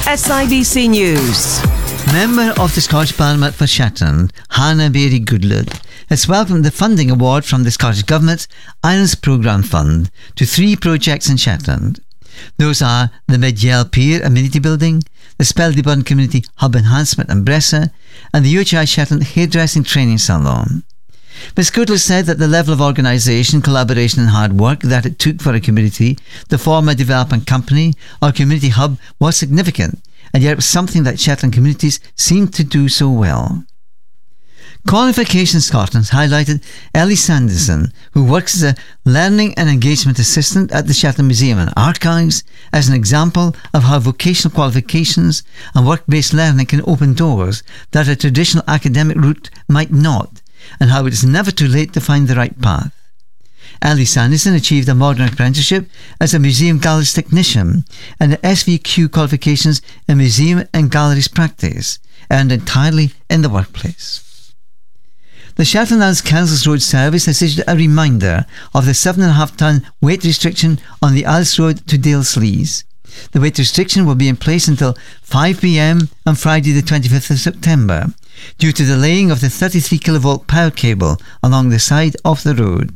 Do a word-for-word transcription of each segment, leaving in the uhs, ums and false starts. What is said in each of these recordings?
S I B C News. Member of the Scottish Parliament for Shetland, Hannah Berry Goodlad, has welcomed the funding award from the Scottish Government's Islands Programme Fund to three projects in Shetland. Those are the Mid-Yell Pier Amenity Building, the Speldyburn Community Hub Enhancement and Bressa, and the U H I Shetland Hairdressing Training Salon. Miz Goodlad said that the level of organisation, collaboration and hard work that it took for a community to form a development company or community hub was significant, and yet it was something that Shetland communities seemed to do so well. Qualification Scotland highlighted Ellie Sanderson, who works as a Learning and Engagement Assistant at the Shetland Museum and Archives, as an example of how vocational qualifications and work-based learning can open doors that a traditional academic route might not, and how it is never too late to find the right path. Ellie Sanderson achieved a modern apprenticeship as a museum galleries technician and the S V Q qualifications in museum and galleries practice, earned entirely in the workplace. The Shetland Islands Kensals Road Service has issued a reminder of the seven point five tonne weight restriction on the Alice Road to Dale Slees. The weight restriction will be in place until five p m on Friday the twenty-fifth of September, due to the laying of the thirty-three kilovolt power cable along the side of the road.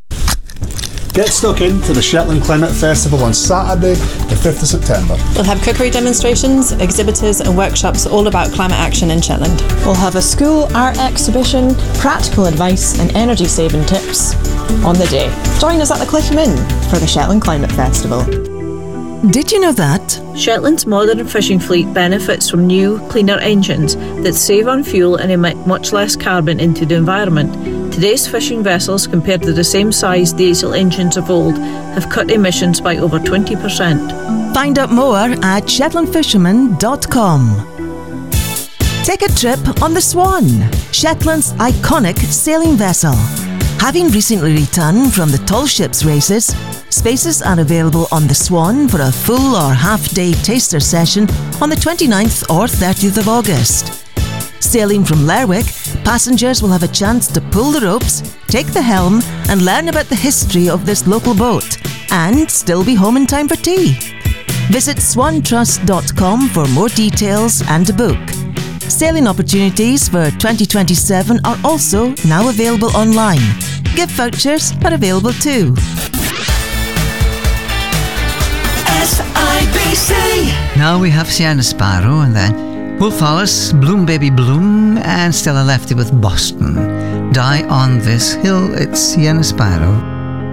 Get stuck into the Shetland Climate Festival on Saturday the fifth of September. We'll have cookery demonstrations, exhibitors and workshops all about climate action in Shetland. We'll have a school art exhibition, practical advice and energy saving tips on the day. Join us at the Cliff Inn for the Shetland Climate Festival. Did you know that Shetland's modern fishing fleet benefits from new, cleaner engines that save on fuel and emit much less carbon into the environment? Today's fishing vessels, compared to the same size diesel engines of old, have cut emissions by over twenty percent. Find out more at shetland fisherman dot com. Take a trip on the Swan, Shetland's iconic sailing vessel. Having recently returned from the tall ships races, spaces are available on the Swan for a full or half-day taster session on the twenty-ninth or thirtieth of August. Sailing from Lerwick, passengers will have a chance to pull the ropes, take the helm and learn about the history of this local boat, and still be home in time for tea. Visit swan trust dot com for more details and to book. Sailing opportunities for twenty twenty-seven are also now available online. Gift vouchers are available too. S I B C. Now we have Sienna Sparrow, and then Wolf Alice, Bloom Baby Bloom, and Stella Lefty with Boston. Die on This Hill. It's Sienna Sparrow.